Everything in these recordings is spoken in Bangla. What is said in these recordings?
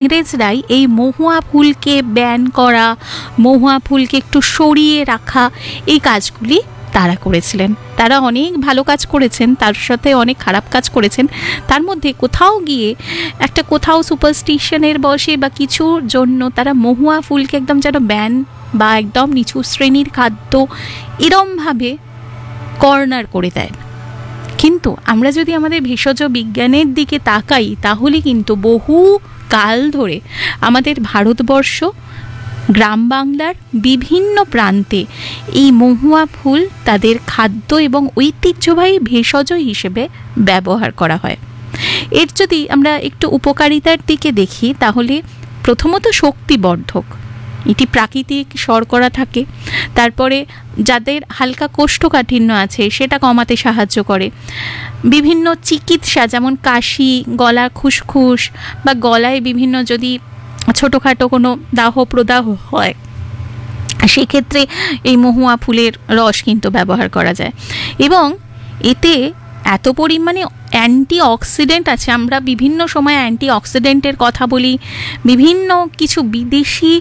ইংরেজরাই এই মহুয়া ফুলকে ব্যান করা, মহুয়া ফুলকে একটু সরিয়ে রাখা, এই কাজগুলি তারা করেছিলেন। তারা অনেক ভালো কাজ করেছেন, তার সাথে অনেক খারাপ কাজ করেছেন। তার মধ্যে কোথাও গিয়ে একটা কোথাও সুপারস্টিশনের বসে বা কিছুর জন্য তারা মহুয়া ফুলকে একদম যেন ব্যান বা একদম নিচু শ্রেণীর খাদ্য এরমভাবে কর্নার করে দেয়। কিন্তু আমরা যদি আমাদের ভেষজ বিজ্ঞানের দিকে তাকাই, তাহলে কিন্তু বহু কাল ধরে আমাদের ভারতবর্ষ, গ্রাম বাংলার বিভিন্ন প্রান্তে এই মহুয়া ফুল তাদের খাদ্য এবং ঐতিহ্যবাহী ভেষজ হিসেবে ব্যবহার করা হয়। এর যদি আমরা একটু উপকারিতার দিকে দেখি, তাহলে প্রথমত শক্তিবর্ধক, এটি প্রাকৃতিক শর্করা থাকে। তারপরে যাদের হালকা কোষ্ঠকাঠিন্য আছে সেটা কমাতে সাহায্য করে। বিভিন্ন চিকিৎসা, যেমন কাশি, গলা খুসখুস বা গলায় বিভিন্ন যদি ছোটোখাটো কোনো দাহ প্রদাহ হয়, সেক্ষেত্রে এই মহুয়া ফুলের রস কিন্তু ব্যবহার করা যায়। এবং এতে এত পরিমাণে অ্যান্টি অক্সিডেন্ট আছে, আমরা বিভিন্ন সময় অ্যান্টি অক্সিডেন্টের কথা বলি, বিভিন্ন কিছু বিদেশি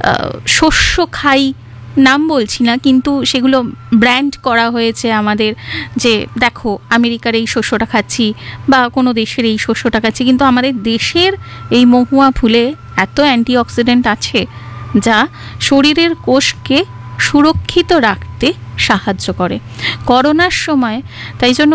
শস্য খাই, নাম বলছি না, কিন্তু সেগুলো ব্র্যান্ড করা হয়েছে আমাদের, যে দেখো আমেরিকার এই শস্যটা খাচ্ছি বা কোনো দেশের এই শস্যটা খাচ্ছি, কিন্তু আমাদের দেশের এই মহুয়া ফুলে এত অ্যান্টি অক্সিডেন্ট আছে যা শরীরের কোষকে সুরক্ষিত রাখতে সাহায্য করে করোনার সময়। তাই জন্য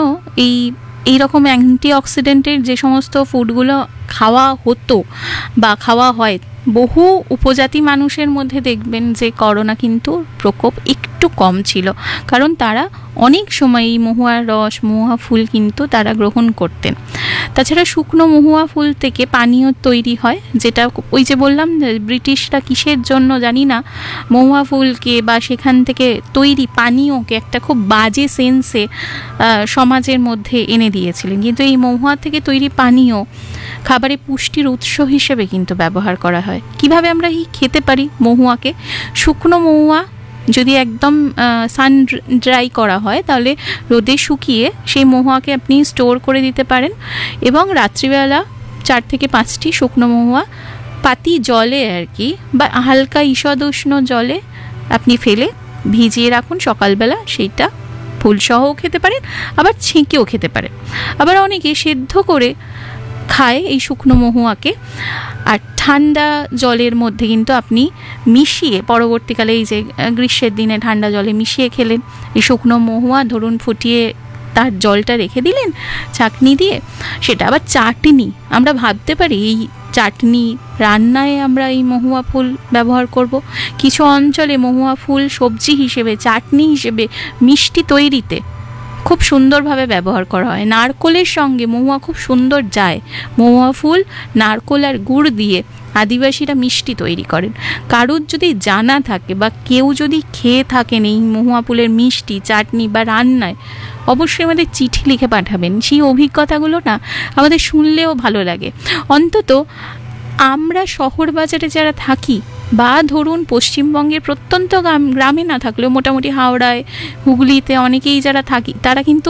এই রকম অ্যান্টি অক্সিডেন্টের যে সমস্ত ফুডগুলো খাওয়া হতো বা খাওয়া হয়, বহু উপজাতি মানুষের মধ্যে দেখবেন যে করোনা কিন্তু প্রকোপ একটু কম ছিল, কারণ তারা অনেক সময় এই মহুয়ার রস, মহুয়া ফুল কিন্তু তারা গ্রহণ করতেন। তাছাড়া শুকনো মহুয়া ফুল থেকে পানীয় তৈরি হয়, যেটা ওই যে বললাম ব্রিটিশরা কিসের জন্য জানি না মহুয়া ফুলকে বা সেখান থেকে তৈরি পানীয়কে একটা খুব বাজে সেন্সে সমাজের মধ্যে এনে দিয়েছিলেন। কিন্তু এই মহুয়া থেকে তৈরি পানীয় খাবারে পুষ্টির উৎস হিসেবে কিন্তু ব্যবহার করা হয়। কিভাবে আমরা খেতে পারি মহুয়াকে? শুকনো মহুয়া যদি একদম সান ড্রাই করা হয়, তাহলে রোদে শুকিয়ে সেই মহুয়াকে আপনি স্টোর করে দিতে পারেন, এবং রাত্রিবেলা 4 থেকে 5টি শুকনো মহুয়া পাতি জলে আর কি, বা হালকা ঈষদ উষ্ণ জলে আপনি ফেলে ভিজিয়ে রাখুন। সকালবেলা সেইটা ফুলসহও খেতে পারেন, আবার ছেঁকেও খেতে পারেন। আবার অনেকে সেদ্ধ করে খায় এই শুকনো মহুয়াকে। আর ঠান্ডা জলের মধ্যে কিন্তু আপনি মিশিয়ে পরবর্তীকালে এই যে গ্রীষ্মের দিনে ঠান্ডা জলে মিশিয়ে খেলেন এই শুকনো মহুয়া, ধরুন ফুটিয়ে তার জলটা রেখে দিলেন ছাঁকনি দিয়ে, সেটা আবার চাটনি, আমরা ভাবতে পারি এই চাটনি রান্নায় আমরা এই মহুয়া ফুল ব্যবহার করব। কিছু অঞ্চলে মহুয়া ফুল সবজি হিসেবে, চাটনি হিসেবে, মিষ্টি তৈরিতে খুব সুন্দরভাবে ব্যবহার করা হয়। নারকোলের সঙ্গে মহুয়া খুব সুন্দর যায়। মহুয়া ফুল, নারকোল আর গুড় দিয়ে আদিবাসীরা মিষ্টি তৈরি করেন। কারুর যদি জানা থাকে বা কেউ যদি খেয়ে থাকেন এই মহুয়া ফুলের মিষ্টি, চাটনি বা রান্নায়, অবশ্যই আমাদের চিঠি লিখে পাঠাবেন। সেই অভিজ্ঞতাগুলো না আমাদের শুনলেও ভালো লাগে। অন্তত আমরা শহর বাজারে যারা থাকি, বা ধরুন পশ্চিমবঙ্গের প্রত্যন্ত গ্রামে না থাকলেও মোটামুটি হাওড়ায়, হুগলিতে অনেকেই যারা থাকি, তারা কিন্তু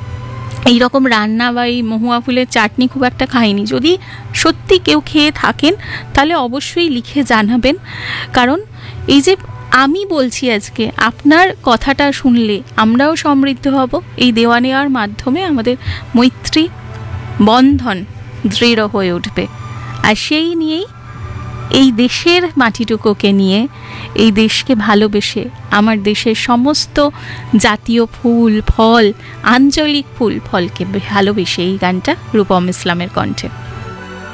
এইরকম রান্না বা এই মহুয়া ফুলের চাটনি খুব একটা খায়নি। যদি সত্যি কেউ খেয়ে থাকেন তাহলে অবশ্যই লিখে জানাবেন, কারণ এই যে আমি বলছি আজকে, আপনার কথাটা শুনলে আমরাও সমৃদ্ধ হব। এই দেওয়া নেওয়ার মাধ্যমে আমাদের মৈত্রী বন্ধন দৃঢ় হয়ে উঠবে। আর সেই নিয়েই এই দেশের মাটিটুকুকে নিয়ে, এই দেশকে ভালোবেসে, আমার দেশের সমস্ত জাতীয় ফুল ফল, আঞ্চলিক ফুল ফলকে ভালোবেসে এই গানটা রূপম ইসলামের কণ্ঠে।